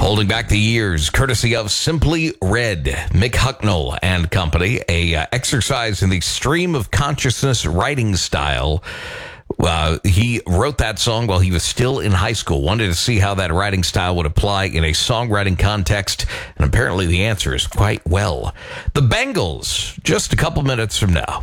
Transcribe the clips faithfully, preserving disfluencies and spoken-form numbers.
Holding back the years, courtesy of Simply Red, Mick Hucknall and Company, a uh, exercise in the stream of consciousness writing style. Uh, he wrote that song while he was still in high school, wanted to see how that writing style would apply in a songwriting context, and apparently the answer is quite well. The Bangles, just a couple minutes from now.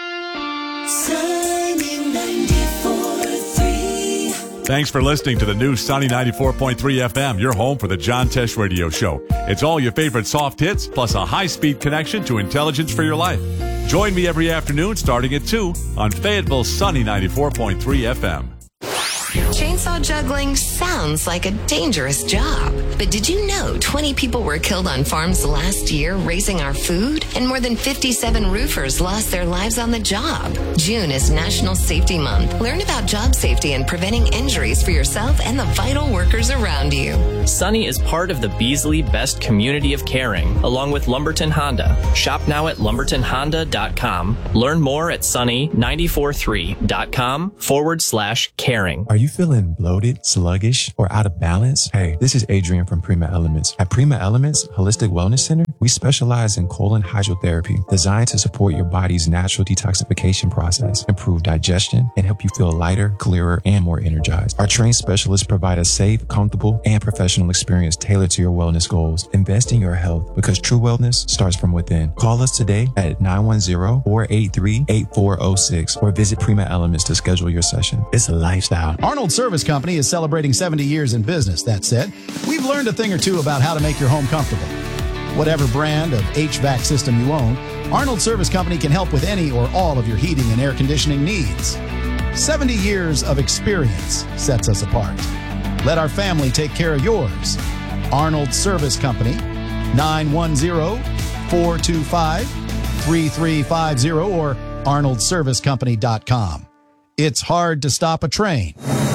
Thanks for listening to the new Sunny ninety-four point three F M, your home for the John Tesh Radio Show. It's all your favorite soft hits, plus a high-speed connection to intelligence for your life. Join me every afternoon starting at two on Fayetteville's Sunny ninety-four point three F M. Chainsaw juggling sounds like a dangerous job. But did you know twenty people were killed on farms last year raising our food? And more than fifty-seven roofers lost their lives on the job. June is National Safety Month. Learn about job safety and preventing injuries for yourself and the vital workers around you. Sunny is part of the Beasley Best Community of Caring, along with Lumberton Honda. Shop now at lumberton honda dot com. Learn more at sunny nine four three dot com forward slash caring. Are you feeling bloated, sluggish, or out of balance? Hey, this is Adrian from Prima Elements. At Prima Elements Holistic Wellness Center, we specialize in colon hydrotherapy, designed to support your body's natural detoxification process, improve digestion, and help you feel lighter, clearer, and more energized. Our trained specialists provide a safe, comfortable, and professional experience tailored to your wellness goals. Invest in your health because true wellness starts from within. Call us today at nine one zero, four eight three, eight four zero six or visit Prima Elements to schedule your session. It's a lifestyle. Arnold Service Company is celebrating seventy years in business. That said, we've learned a thing or two about how to make your home comfortable. Whatever brand of H V A C system you own, Arnold Service Company can help with any or all of your heating and air conditioning needs. seventy years of experience sets us apart. Let our family take care of yours. Arnold Service Company, nine one zero, four two five, three three five zero or arnold service company dot com. It's hard to stop a train.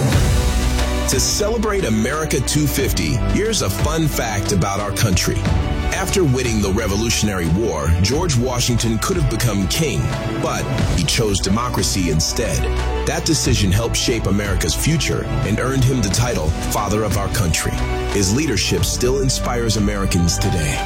To celebrate America two fifty, here's a fun fact about our country. After winning the Revolutionary War, George Washington could have become king, but he chose democracy instead. That decision helped shape America's future and earned him the title Father of our Country. His leadership still inspires Americans today.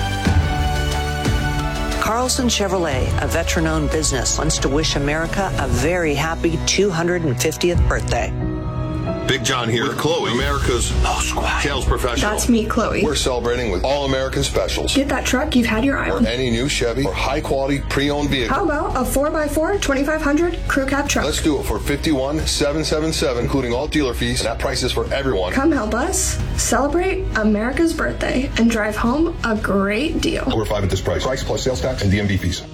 Carlson Chevrolet, a veteran-owned business, wants to wish America a very happy two hundred fiftieth birthday. Big John here with Chloe, America's sales professional. That's me, Chloe. We're celebrating with all-American specials. Get that truck you've had your eye on. Any new Chevy or high-quality pre-owned vehicle. How about a four by four, twenty-five hundred crew cab truck? Let's do it for fifty-one thousand seven hundred seventy-seven, including all dealer fees. That price is for everyone. Come help us celebrate America's birthday and drive home a great deal. We're five at this price. Price plus sales tax and D M V fees.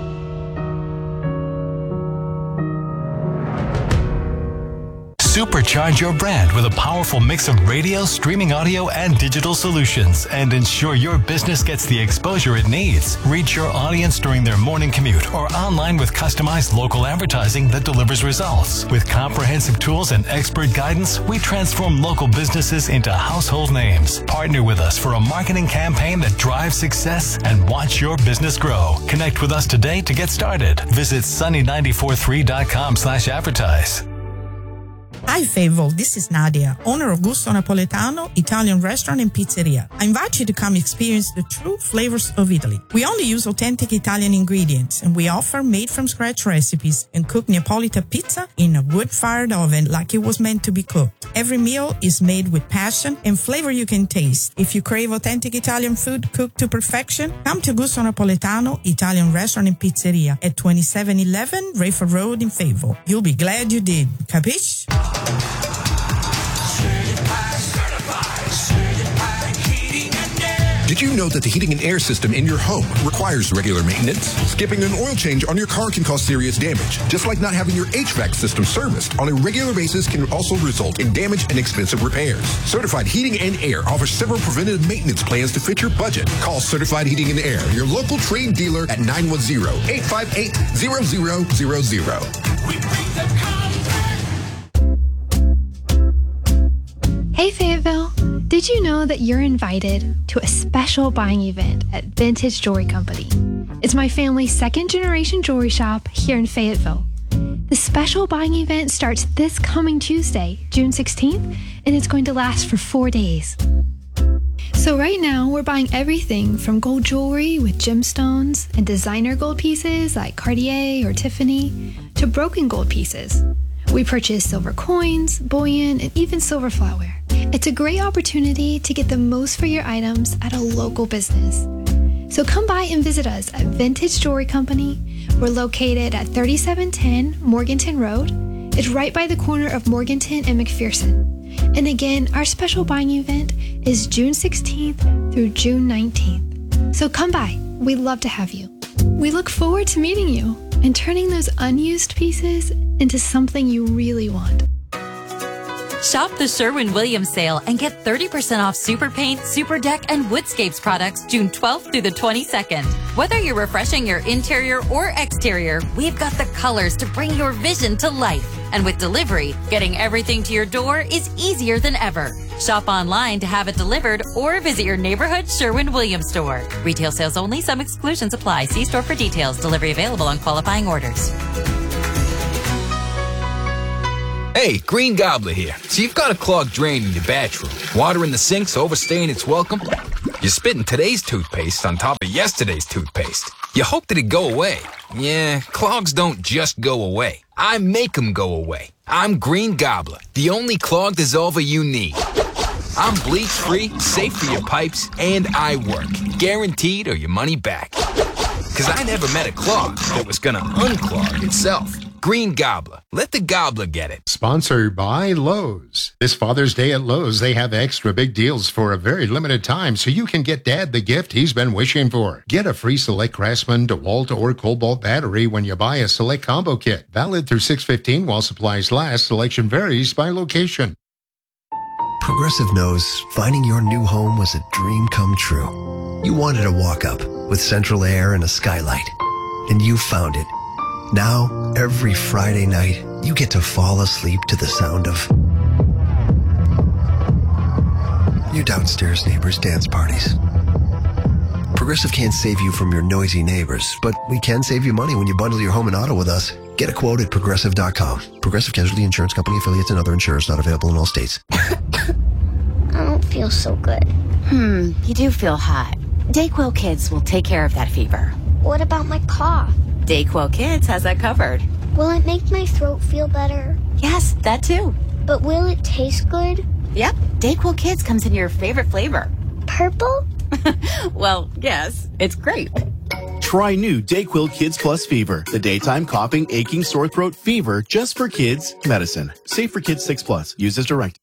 Supercharge your brand with a powerful mix of radio, streaming audio, and digital solutions, and ensure your business gets the exposure it needs. Reach your audience during their morning commute or online with customized local advertising that delivers results. With comprehensive tools and expert guidance, we transform local businesses into household names. Partner with us for a marketing campaign that drives success and watch your business grow. Connect with us today to get started. Visit sunny nine four three dot com slash advertise. Hi Fayetteville, this is Nadia, owner of Gusto Napoletano Italian Restaurant and Pizzeria. I invite you to come experience the true flavors of Italy. We only use authentic Italian ingredients, and we offer made-from-scratch recipes and cook Neapolitan pizza in a wood-fired oven like it was meant to be cooked. Every meal is made with passion and flavor you can taste. If you crave authentic Italian food cooked to perfection, come to Gusto Napoletano Italian Restaurant and Pizzeria at twenty-seven eleven Rayford Road in Fayetteville. You'll be glad you did. Capiche? Did you know that the heating and air system in your home requires regular maintenance? Skipping an oil change on your car can cause serious damage, just like not having your H V A C system serviced on a regular basis can also result in damage and expensive repairs. Certified Heating and Air offers several preventative maintenance plans to fit your budget. Call Certified Heating and Air, your local trained dealer at nine one zero, eight five eight, zero zero zero zero. Hey Fayetteville, did you know that you're invited to a special buying event at Vintage Jewelry Company? It's my family's second generation jewelry shop here in Fayetteville. The special buying event starts this coming Tuesday, June sixteenth, and it's going to last for four days. So right now, we're buying everything from gold jewelry with gemstones and designer gold pieces like Cartier or Tiffany to broken gold pieces. We purchase silver coins, bullion, and even silver flatware. It's a great opportunity to get the most for your items at a local business. So come by and visit us at Vintage Jewelry Company. We're located at thirty-seven ten Morganton Road. It's right by the corner of Morganton and McPherson. And again, our special buying event is June sixteenth through June nineteenth. So come by. We'd love to have you. We look forward to meeting you and turning those unused pieces into something you really want. Shop the Sherwin-Williams sale and get thirty percent off Super Paint, Super Deck, and Woodscapes products June twelfth through the twenty-second. Whether you're refreshing your interior or exterior, we've got the colors to bring your vision to life. And with delivery, getting everything to your door is easier than ever. Shop online to have it delivered or visit your neighborhood Sherwin-Williams store. Retail sales only. Some exclusions apply. See store for details. Delivery available on qualifying orders. Hey, Green Gobbler here. So you've got a clogged drain in your bathroom. Water in the sink's overstaying its welcome. You're spitting today's toothpaste on top of yesterday's toothpaste. You hope that it go away. Yeah, clogs don't just go away. I make them go away. I'm Green Gobbler, the only clog dissolver you need. I'm bleach-free, safe for your pipes, and I work. Guaranteed or your money back. Because I never met a clog that was going to unclog itself. Green Gobbler. Let the gobbler get it. Sponsored by Lowe's. This Father's Day at Lowe's, they have extra big deals for a very limited time, so you can get Dad the gift he's been wishing for. Get a free Select Craftsman DeWalt or Cobalt battery when you buy a Select Combo Kit. Valid through six fifteen while supplies last. Selection varies by location. Progressive knows finding your new home was a dream come true. You wanted a walk-up with central air and a skylight, and you found it. Now, every Friday night, you get to fall asleep to the sound of your downstairs neighbors' dance parties. Progressive can't save you from your noisy neighbors, but we can save you money when you bundle your home and auto with us. Get a quote at Progressive dot com. Progressive Casualty Insurance Company, affiliates, and other insurers not available in all states. I don't feel so good. Hmm, you do feel hot. Dayquil Kids will take care of that fever. What about my cough? Dayquil Kids has that covered. Will it make my throat feel better? Yes, that too. But will it taste good? Yep, Dayquil Kids comes in your favorite flavor. Purple? Well, yes, it's grape. Try new Dayquil Kids Plus Fever, the daytime coughing, aching, sore throat fever just for kids medicine. Safe for kids six plus. Use as directed.